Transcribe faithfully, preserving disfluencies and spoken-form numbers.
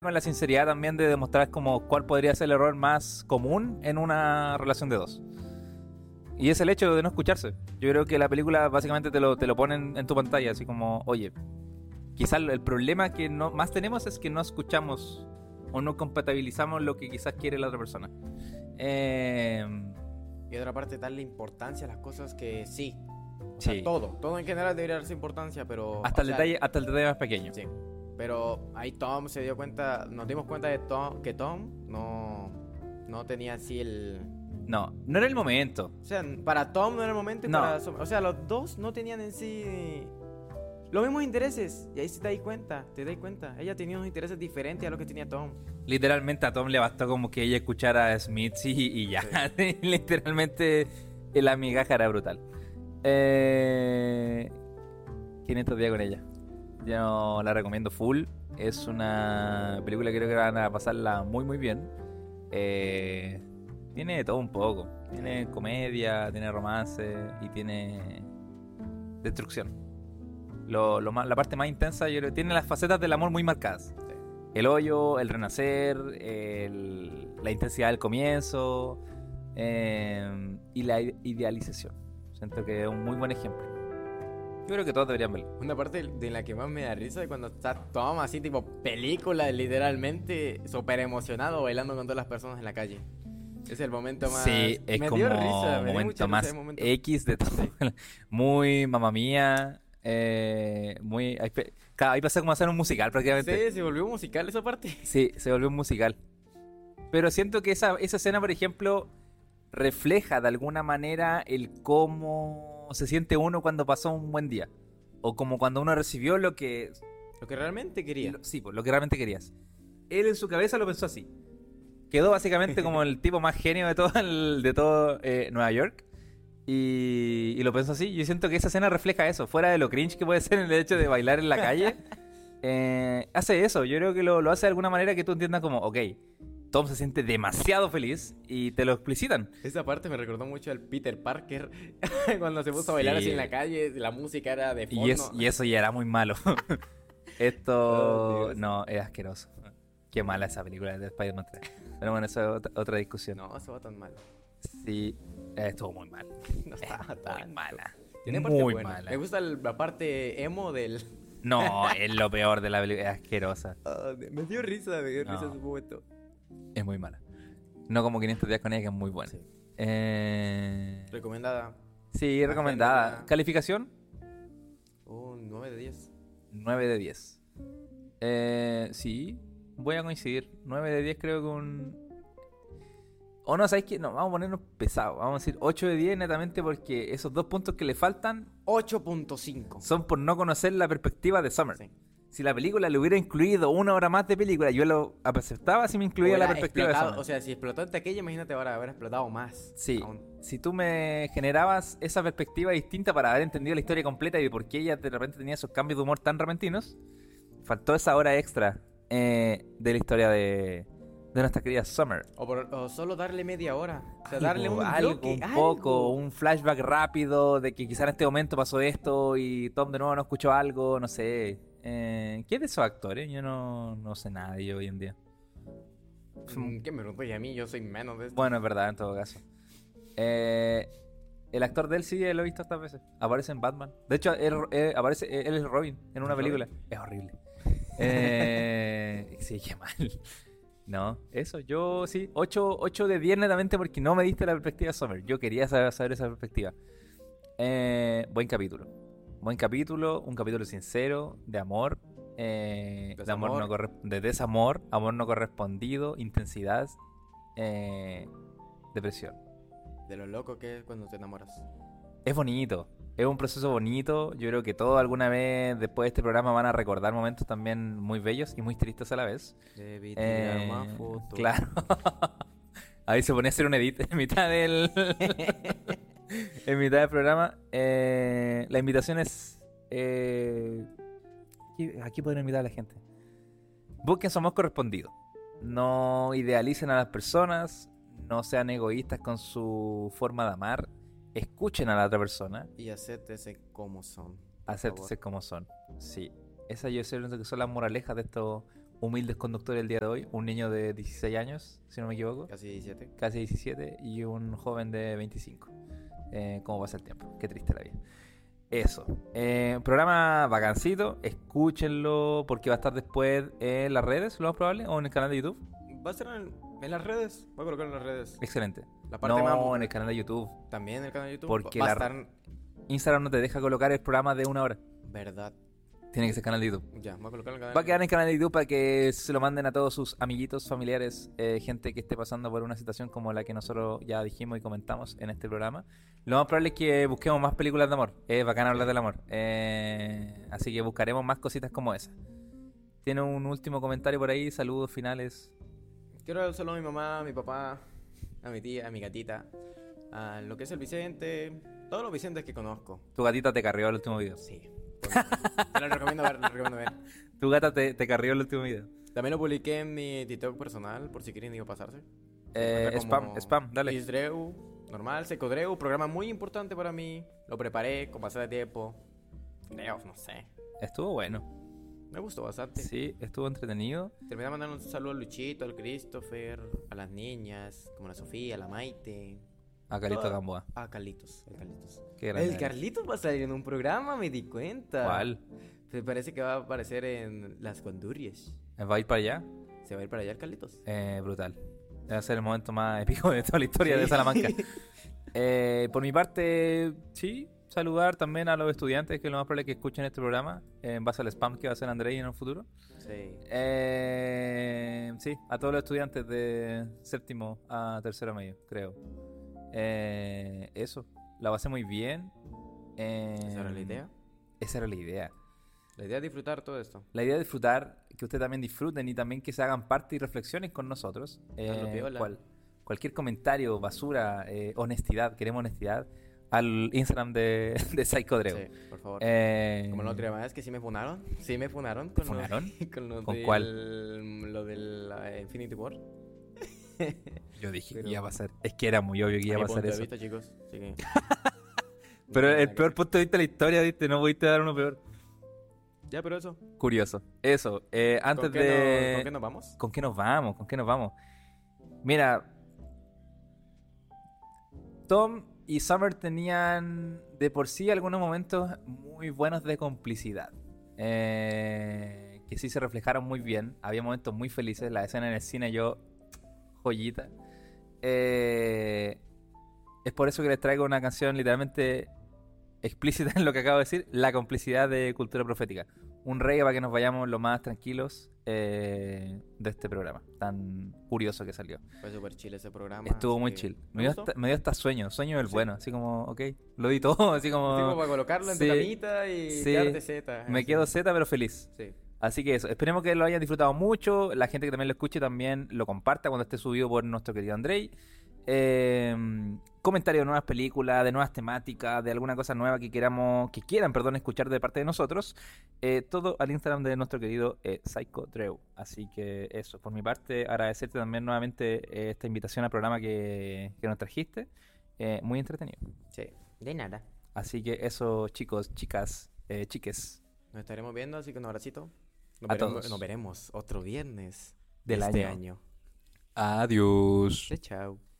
con la sinceridad también de demostrar como cuál podría ser el error más común en una relación de dos. Y es el hecho de no escucharse. Yo creo que la película básicamente te lo, te lo ponen en tu pantalla, así como, oye, quizás el problema que no, más tenemos es que no escuchamos o no compatibilizamos lo que quizás quiere la otra persona. Eh, Y otra parte, darle importancia a las cosas que sí. O sea, sí. todo. Todo en general debería darse importancia, pero... Hasta o el sea, detalle, hasta el detalle más pequeño. Sí. Pero ahí Tom se dio cuenta, nos dimos cuenta de Tom, que Tom no, no tenía así el... No, no era el momento. O sea, para Tom no era el momento y No. para... O sea, los dos no tenían en sí los mismos intereses. Y ahí se te das cuenta, te das cuenta. Ella tenía unos intereses diferentes a los que tenía Tom. Literalmente a Tom le bastó como que ella escuchara a Smith y, y ya. Sí. Literalmente la migaja era brutal. Eh, quinientos días con ella. Yo la recomiendo full. Es una película que creo que van a pasarla muy muy bien. Eh, tiene de todo un poco. Tiene comedia, tiene romance y tiene destrucción. Lo, lo más, la parte más intensa, yo creo, tiene las facetas del amor muy marcadas. Sí. El hoyo, el renacer, el, la intensidad del comienzo eh, y la idealización. Siento que es un muy buen ejemplo. Yo creo que todos deberían verlo. Una parte de la que más me da risa es cuando está Tom así tipo película, literalmente súper emocionado bailando con todas las personas en la calle. Es el momento más... Sí, es me como dio risa, un me dio momento mucha más risa, momento... X de todo. Muy mamá mía. Eh, muy... Ahí, ahí pasó como a hacer un musical prácticamente. Sí, se volvió musical esa parte. Sí, se volvió un musical. Pero siento que esa, esa escena, por ejemplo, refleja de alguna manera el cómo se siente uno cuando pasó un buen día. O como cuando uno recibió lo que... Lo que realmente quería. Lo, sí, pues, lo que realmente querías. Él en su cabeza lo pensó así. Quedó básicamente como el tipo más genio de todo, el, de todo eh, Nueva York. Y, y lo pensó así. Yo siento que esa escena refleja eso. Fuera de lo cringe que puede ser el hecho de bailar en la calle. eh, hace eso. Yo creo que lo, lo hace de alguna manera que tú entiendas como, ok, Tom se siente demasiado feliz y te lo explicitan. Esa parte me recordó mucho al Peter Parker cuando se puso a bailar Sí. así en la calle, la música era de fondo. Y, es, y eso ya era muy malo. Esto... Oh, no, es asqueroso. Qué mala esa película de Spider-Man tres. Pero bueno, eso es otra, otra discusión. No, eso va tan mal. Sí, eh, estuvo muy mal. No estaba tan Muy mala. Tiene parte muy buena. mala. Me gusta el- la parte emo del... No, es lo peor de la película. Es asquerosa. Ah, me- me dio risa, me dio No. risa ese momento. Es muy mala. No como quinientos días con ella, que es muy buena. Sí. Eh... Recomendada. Sí, recomendada. Agenda. ¿Calificación? Un nueve de diez. nueve de diez. Eh, sí, voy a coincidir. nueve de diez creo que un... O no, ¿sabes qué? No, vamos a ponernos pesados. Vamos a decir ocho de diez netamente porque esos dos puntos que le faltan ocho punto cinco. son por no conocer la perspectiva de Summer. Sí. Si la película le hubiera incluido una hora más de película, yo lo aceptaba si me incluía la Hubiera perspectiva de explotado, Summer. o sea, si explotó ante aquella, imagínate ahora haber explotado más. Sí, aún. si tú me generabas esa perspectiva distinta para haber entendido la historia completa y de por qué ella de repente tenía esos cambios de humor tan repentinos, faltó esa hora extra eh, de la historia de, de nuestra querida Summer. O, por- o solo darle media hora. O sea, Algo, darle un algo, bloque, un algo. poco, un flashback rápido de que quizá en este momento pasó esto y Tom de nuevo no escuchó algo, no sé. Eh, ¿Qué es de esos actores? Yo no, no sé nada de ellos hoy en día. Mm, ¿Qué me preguntas a mí? Yo soy menos de esto. Bueno, es verdad, en todo caso. Eh, el actor de él sí lo he visto estas veces. Aparece en Batman. De hecho, él, él- aparece, él es Robin en una ¿Robin? película. Es horrible. Eh, sí, qué mal. No, eso, yo sí, ocho de diez netamente porque no me diste la perspectiva de Summer. Yo quería saber, saber esa perspectiva. Eh, buen capítulo. Buen capítulo, un capítulo sincero, de amor. Eh, de, amor Desamor. no corre- de desamor, amor no correspondido, intensidad, eh, depresión. De lo loco que es cuando te enamoras. Es bonito, es un proceso bonito. Yo creo que todos alguna vez después de este programa van a recordar momentos también muy bellos y muy tristes a la vez. Debí tirar Eh, más fotos. claro. Ahí se pone a hacer un edit en mitad del en mitad del programa. Eh, la invitación es eh, aquí, aquí podría invitar a la gente. Busquen su amor correspondido. No idealicen a las personas. No sean egoístas con su forma de amar. Escuchen a la otra persona. Y acéptese como son. por Acéptense favor. como son. Sí. Esas yo sé que son las moralejas de estos humildes conductores el día de hoy. Un niño de dieciséis años, si no me equivoco. Casi diecisiete. Casi diecisiete. Y un joven de veinticinco. Eh, ¿Cómo pasa el tiempo? Qué triste la vida. Eso. Eh, programa vacancito. Escúchenlo porque va a estar después en las redes, lo más probable, o en el canal de YouTube. Va a ser en, en las redes. Voy a colocar en las redes. Excelente. La parte No, más... en el canal de YouTube. También en el canal de YouTube. Porque va la- a estar... Instagram no te deja colocar el programa de una hora. Verdad. Tiene que ser canal de YouTube. Ya, voy a colocar en el canal. Va a quedar en el canal de YouTube para que se lo manden a todos sus amiguitos, familiares, eh, gente que esté pasando por una situación como la que nosotros ya dijimos y comentamos en este programa. Lo más probable es que busquemos más películas de amor. Es bacán hablar del amor. Eh, así que buscaremos más cositas como esa. Tiene un último comentario por ahí, saludos finales. Quiero dar un saludo a mi mamá, a mi papá, a mi tía, a mi gatita, a lo que es el Vicente, todos los Vicentes que conozco. Tu gatita te carrió el último video. Sí. Te lo recomiendo ver, te lo recomiendo ver. Tu gata te, te carrió el último video. También lo publiqué en mi TikTok personal, por si quieren digo pasarse. Eh, Encuentra spam, como spam, dale. Isdreu, normal, Secodreu, programa muy importante para mí. Lo preparé con bastante tiempo. Creo, no sé. Estuvo bueno. Me gustó bastante. Sí, estuvo entretenido. Terminé mandando un saludo a Luchito, al Christopher, a las niñas, como la Sofía, a la Maite. A Carlito Toda- Gamboa. A Carlitos, el Carlitos. Qué grande El eres. Carlitos va a salir en un programa, me di cuenta. ¿Cuál? Me parece que va a aparecer en Las Gondurias. ¿Va a ir para allá? ¿Se va a ir para allá el Carlitos? Eh, brutal. Debe ser el momento más épico de toda la historia de Sí. Salamanca. Eh, por mi parte, sí, saludar también a los estudiantes, que es lo más probable que escuchen este programa, eh, en base al spam que va a hacer Andrei en el futuro. Sí. Eh, sí, a todos los estudiantes de séptimo a tercero medio, creo. Eh, eso, la pasé muy bien. Eh, ¿Esa era la idea? Esa era la idea. La idea es disfrutar todo esto. La idea es disfrutar, que ustedes también disfruten y también que se hagan parte y reflexiones con nosotros. Hazlo Eh, piola. cual- cualquier comentario, basura, eh, honestidad, queremos honestidad, al Instagram de, de Psychodreo. Sí, por favor. Eh, Como la otra vez que sí me funaron. Sí me funaron. Con lo- funaron? con lo ¿Con del- cuál? Lo del eh, Infinity War. Yo dije Pero- que iba a pasar. Es que era muy obvio que iba a Mi pasar punto de eso. vista, chicos. Así que... Pero No, el nada peor que- punto de vista de la historia, ¿viste? No pudiste dar uno peor. Ya, pero eso. Curioso. Eso, eh, antes ¿Con qué, de... nos, ¿Con qué nos vamos? ¿Con qué nos vamos? ¿Con qué nos vamos? Mira, Tom y Summer tenían de por sí algunos momentos muy buenos de complicidad. Eh, que sí se reflejaron muy bien. Había momentos muy felices. La escena en el cine, yo, joyita. Eh, es por eso que les traigo una canción literalmente explícita en lo que acabo de decir. La complicidad de Cultura Profética. Un reggae para que nos vayamos lo más tranquilos eh, de este programa tan curioso que salió. Fue súper chill ese programa. Estuvo así muy que chill. Me Me dio, gustó. hasta, me dio hasta sueño, sueño del Sí. bueno, así como, ok, lo di todo, así como... Así como para colocarlo en tu Sí. camita y Sí. quedarte zeta. Me así. quedo Z pero feliz. Sí. Así que eso, esperemos que lo hayan disfrutado mucho. La gente que también lo escuche también lo comparta cuando esté subido por nuestro querido Andrei. Eh, comentarios de nuevas películas, de nuevas temáticas, de alguna cosa nueva que queramos, que quieran, perdón, escuchar de parte de nosotros. Eh, todo al Instagram de nuestro querido eh, Psychodreu. Así que eso, por mi parte, agradecerte también nuevamente eh, esta invitación al programa que, que nos trajiste. Eh, muy entretenido. Sí. De nada. Así que eso, chicos, chicas, eh, chiques Nos estaremos viendo, así que un abracito. Nos, A veremos, todos. nos veremos otro viernes del de este año. año. Adiós. Sí, chao.